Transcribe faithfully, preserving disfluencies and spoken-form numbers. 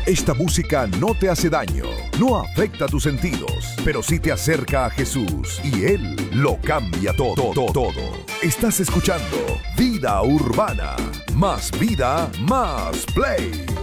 Esta música no te hace daño, no afecta tus sentidos, pero sí te acerca a Jesús y Él lo cambia todo, todo, todo. Estás escuchando Vida Urbana, más vida, más play.